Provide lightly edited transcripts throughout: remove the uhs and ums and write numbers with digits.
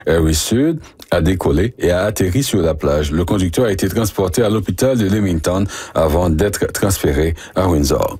Airways Sud a décollé et a atterri sur la plage. Le conducteur a été transporté à l'hôpital de Leamington avant d'être transféré à Windsor.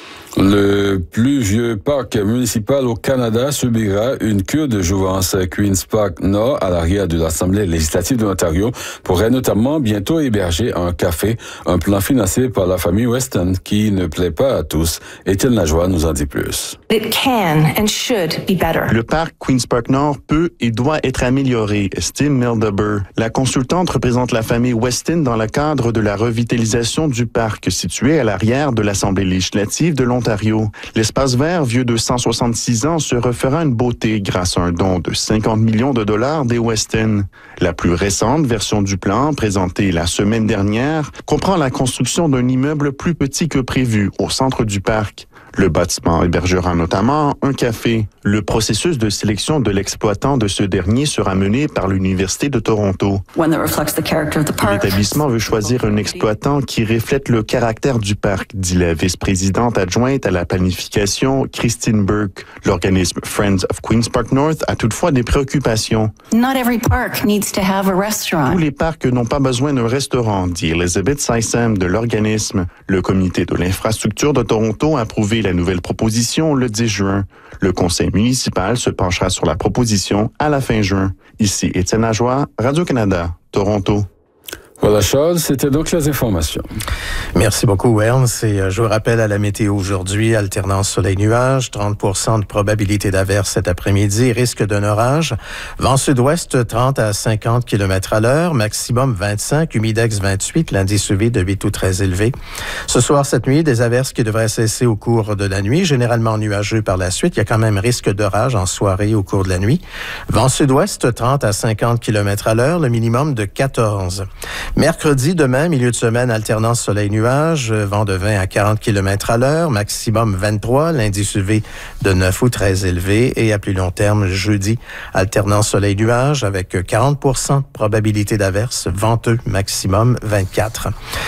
Le plus vieux parc municipal au Canada subira une cure de jouvence. Queen's Park Nord, à l'arrière de l'Assemblée législative de l'Ontario, pourrait notamment bientôt héberger un café, un plan financé par la famille Weston qui ne plaît pas à tous. Étienne Lajoie nous en dit plus. It can and should be better. Le parc Queen's Park Nord peut et doit être amélioré, estime Mildeber. La consultante représente la famille Weston dans le cadre de la revitalisation du parc situé à l'arrière de l'Assemblée législative de l'Ontario. L'espace vert, vieux de 166 ans, se refera une beauté grâce à un don de 50 millions de dollars des Weston. La plus récente version du plan, présentée la semaine dernière, comprend la construction d'un immeuble plus petit que prévu au centre du parc. Le bâtiment hébergera notamment un café. Le processus de sélection de l'exploitant de ce dernier sera mené par l'Université de Toronto. L'établissement veut choisir un exploitant qui reflète le caractère du parc, dit la vice-présidente adjointe à la planification, Christine Burke. L'organisme Friends of Queen's Park North a toutefois des préoccupations. Not every park needs to have a restaurant. Tous les parcs n'ont pas besoin d'un restaurant, dit Elizabeth Sysam de l'organisme. Le comité de l'infrastructure de Toronto a approuvé la nouvelle proposition le 10 juin. Le conseil municipal se penchera sur la proposition à la fin juin. Ici Étienne Lajoie, Radio-Canada, Toronto. Voilà, Charles, c'était donc les informations. Merci beaucoup, Ernst. Et je vous rappelle à la météo aujourd'hui, alternance soleil-nuage, 30% de probabilité d'averse cet après-midi, risque d'un orage. Vent sud-ouest, 30 à 50 km à l'heure, maximum 25, humidex 28, l'indice UV de 8 ou très élevé. Ce soir, cette nuit, des averses qui devraient cesser au cours de la nuit, généralement nuageux par la suite. Il y a quand même risque d'orage en soirée au cours de la nuit. Vent sud-ouest, 30 à 50 km à l'heure, le minimum de 14. Mercredi, demain, milieu de semaine, alternance soleil-nuage, vent de 20 à 40 km à l'heure, maximum 23, l'indice UV de 9 ou très élevé. Et à plus long terme, jeudi, alternance soleil-nuage avec 40% de probabilité d'averse, venteux, maximum 24.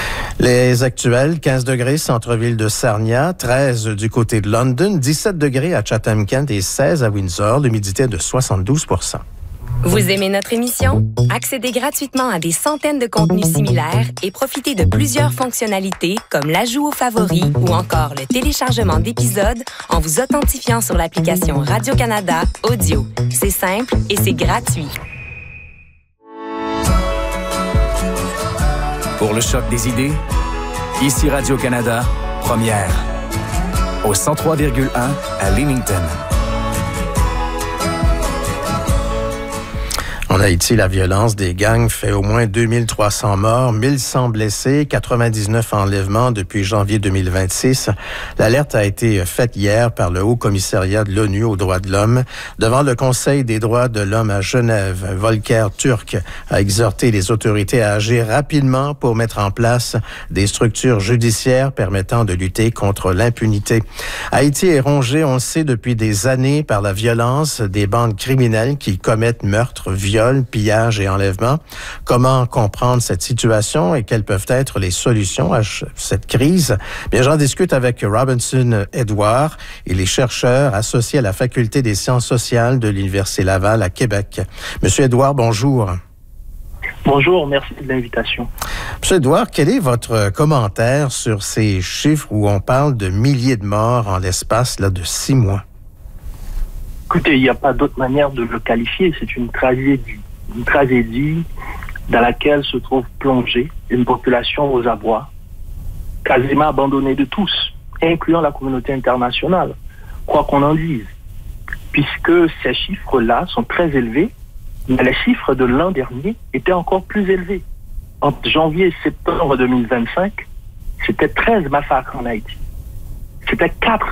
Les actuels, 15 degrés centre-ville de Sarnia, 13 du côté de London, 17 degrés à Chatham-Kent et 16 à Windsor, l'humidité de 72%. Vous aimez notre émission? Accédez gratuitement à des centaines de contenus similaires et profitez de plusieurs fonctionnalités comme l'ajout aux favoris ou encore le téléchargement d'épisodes en vous authentifiant sur l'application Radio-Canada Audio. C'est simple et c'est gratuit. Pour le choc des idées, ici Radio-Canada, première. Au 103,1 à Leamington. En Haïti, la violence des gangs fait au moins 2300 morts, 1100 blessés, 99 enlèvements depuis janvier 2026. L'alerte a été faite hier par le Haut-Commissariat de l'ONU aux droits de l'homme devant le Conseil des droits de l'homme à Genève. Volker Turk a exhorté les autorités à agir rapidement pour mettre en place des structures judiciaires permettant de lutter contre l'impunité. Haïti est rongé, on le sait, depuis des années par la violence des bandes criminelles qui commettent meurtres, viols, pillage et enlèvement. Comment comprendre cette situation et quelles peuvent être les solutions à cette crise? Bien, j'en discute avec Robinson Edouard. Il est chercheur associé à la Faculté des sciences sociales de l'Université Laval à Québec. Monsieur Edouard, bonjour. Bonjour, merci de l'invitation. Monsieur Edouard, quel est votre commentaire sur ces chiffres où on parle de milliers de morts en l'espace de 6 mois? Écoutez, il n'y a pas d'autre manière de le qualifier. C'est une tragédie dans laquelle se trouve plongée une population aux abois, quasiment abandonnée de tous, incluant la communauté internationale, quoi qu'on en dise. Puisque ces chiffres-là sont très élevés, mais les chiffres de l'an dernier étaient encore plus élevés. Entre janvier et septembre 2025, c'était 13 massacres en Haïti. C'était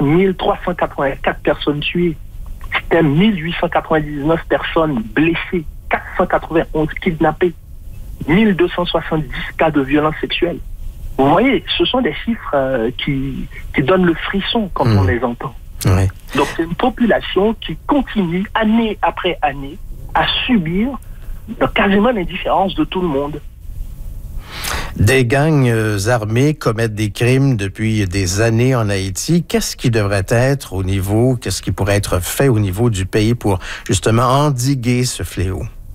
4384 personnes tuées. C'était 1899 personnes blessées, 491 kidnappées, 1270 cas de violence sexuelle. Vous voyez, ce sont des chiffres qui donnent le frisson quand on les entend. Oui. Donc c'est une population qui continue année après année à subir quasiment l'indifférence de tout le monde. Des gangs armés commettent des crimes depuis des années en Haïti. Qu'est-ce qui devrait être qu'est-ce qui pourrait être fait au niveau du pays pour justement endiguer ce fléau?